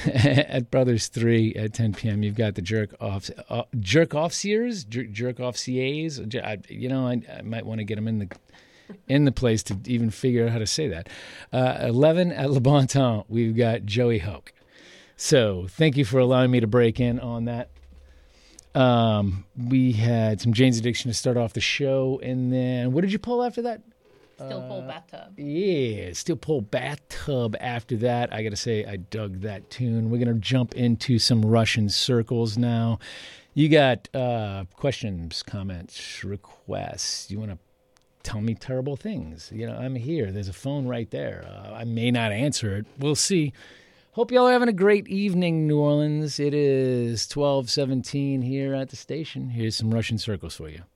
At Brothers 3 at 10 p.m. You've got the jerk off seers, jerk off CAs. I might want to get them in the place to even figure out how to say that. 11 at Le Bon Temps, we've got Joey Hoke. So thank you for allowing me to break in on that. We had some Jane's Addiction to start off the show, and then what did you pull after that? Steel Pole Bathtub. Yeah, Steel Pole Bathtub after that. I got to say, I dug that tune. We're going to jump into some Russian circles now. You got questions, comments, requests. You want to tell me terrible things? I'm here. There's a phone right there. I may not answer it. We'll see. Hope y'all are having a great evening, New Orleans. It is 12:17 here at the station. Here's some Russian circles for you.